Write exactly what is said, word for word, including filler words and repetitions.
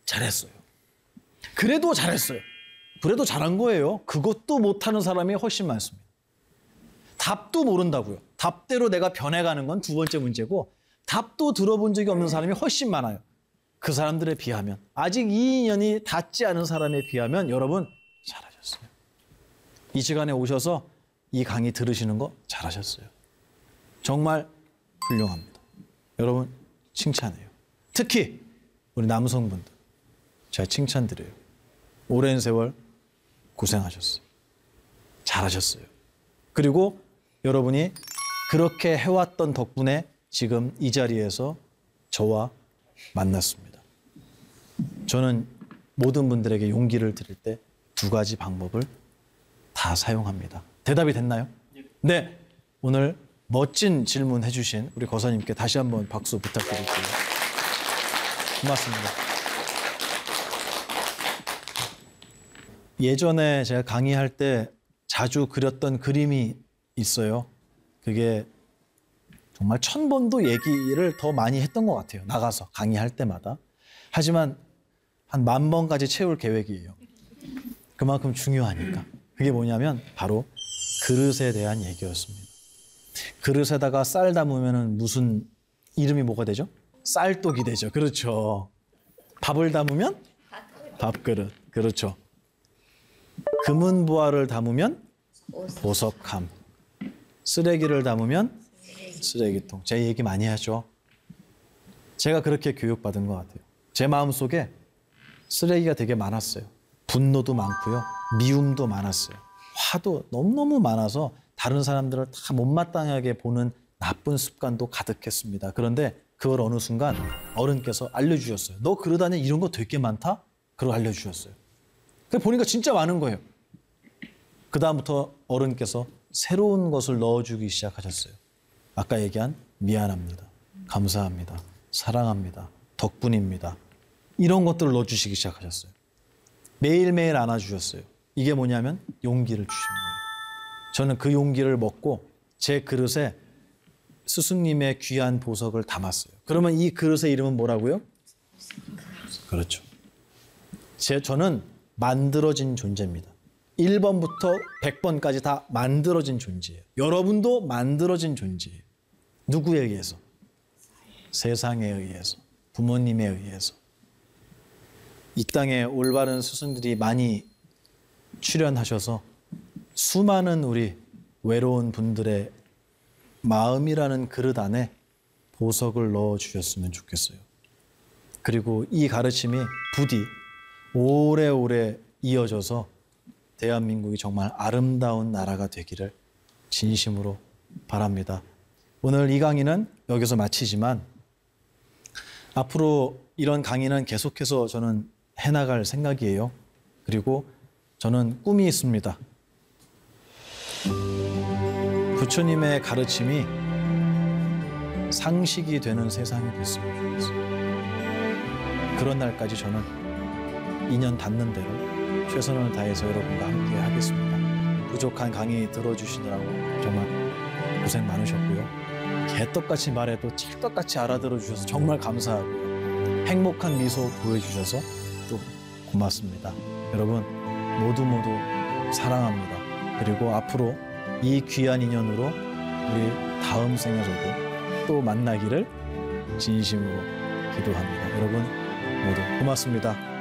잘했어요. 그래도 잘했어요. 그래도 잘한 거예요. 그것도 못하는 사람이 훨씬 많습니다. 답도 모른다고요. 답대로 내가 변해가는 건 두 번째 문제고 답도 들어본 적이 없는 사람이 훨씬 많아요. 그 사람들에 비하면 아직 이 인연이 닿지 않은 사람에 비하면 여러분 잘하셨어요. 이 시간에 오셔서 이 강의 들으시는 거 잘하셨어요. 정말 훌륭합니다. 여러분 칭찬해요. 특히 우리 남성분들 제가 칭찬드려요. 오랜 세월 고생하셨어요. 잘하셨어요. 그리고 여러분이 그렇게 해왔던 덕분에 지금 이 자리에서 저와 만났습니다. 저는 모든 분들에게 용기를 드릴 때 두 가지 방법을 다 사용합니다. 대답이 됐나요? 네. 오늘 멋진 질문 해주신 우리 거사님께 다시 한번 박수 부탁드릴게요. 고맙습니다. 예전에 제가 강의할 때 자주 그렸던 그림이 있어요. 그게 정말 천 번도 얘기를 더 많이 했던 것 같아요. 나가서 강의할 때마다. 하지만 한 만 번까지 채울 계획이에요. 그만큼 중요하니까. 그게 뭐냐면 바로 그릇에 대한 얘기였습니다. 그릇에다가 쌀 담으면 무슨 이름이 뭐가 되죠? 쌀독이 되죠. 그렇죠. 밥을 담으면 밥그릇. 그렇죠. 금은보화를 담으면 보석함. 쓰레기를 담으면 쓰레기통. 제 얘기 많이 하죠. 제가 그렇게 교육받은 것 같아요. 제 마음속에 쓰레기가 되게 많았어요. 분노도 많고요. 미움도 많았어요. 화도 너무너무 많아서 다른 사람들을 다 못마땅하게 보는 나쁜 습관도 가득했습니다. 그런데 그걸 어느 순간 어른께서 알려주셨어요. 너 그릇 안에 이런 거 되게 많다? 그걸 알려주셨어요. 그래서 보니까 진짜 많은 거예요. 그 다음부터 어른께서 새로운 것을 넣어주기 시작하셨어요. 아까 얘기한 미안합니다. 감사합니다. 사랑합니다. 덕분입니다. 이런 것들을 넣어주시기 시작하셨어요. 매일매일 안아주셨어요. 이게 뭐냐면 용기를 주신 거예요. 저는 그 용기를 먹고 제 그릇에 스승님의 귀한 보석을 담았어요. 그러면 이 그릇의 이름은 뭐라고요? 그렇죠. 제, 저는 만들어진 존재입니다. 일 번부터 백 번까지 다 만들어진 존재예요. 여러분도 만들어진 존재예요. 누구에 의해서? 세상에 의해서, 부모님에 의해서. 이 땅에 올바른 스승들이 많이 출연하셔서 수많은 우리 외로운 분들의 마음이라는 그릇 안에 보석을 넣어주셨으면 좋겠어요. 그리고 이 가르침이 부디 오래오래 이어져서 대한민국이 정말 아름다운 나라가 되기를 진심으로 바랍니다. 오늘 이 강의는 여기서 마치지만 앞으로 이런 강의는 계속해서 저는 해나갈 생각이에요. 그리고 저는 꿈이 있습니다. 부처님의 가르침이 상식이 되는 세상이 됐으면 좋겠어요. 그런 날까지 저는 인연 닿는 대로 최선을 다해서 여러분과 함께 하겠습니다. 부족한 강의 들어주시느라고 정말 고생 많으셨고요. 개떡같이 말해도 찰떡같이 알아들어 주셔서 정말 감사하고요. 행복한 미소 보여주셔서 또 고맙습니다. 여러분 모두 모두 사랑합니다. 그리고 앞으로 이 귀한 인연으로 우리 다음 생에서도 또 만나기를 진심으로 기도합니다. 여러분 모두 고맙습니다.